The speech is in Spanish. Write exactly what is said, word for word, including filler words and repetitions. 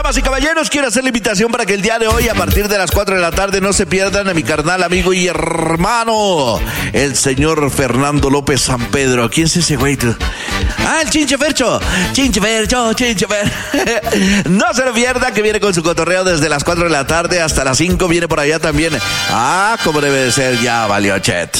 Damas y caballeros, quiero hacer la invitación para que el día de hoy, a partir de las cuatro de la tarde, no se pierdan a mi carnal, amigo y hermano, el señor Fernando López San Pedro. ¿Quién es ese güey? Ah, el Chinche Fercho. Chinche Fercho, Chinche Fercho. No se lo pierdan, que viene con su cotorreo desde las cuatro de la tarde hasta las cinco. Viene por allá también. Ah, como debe de ser, ya valió chet.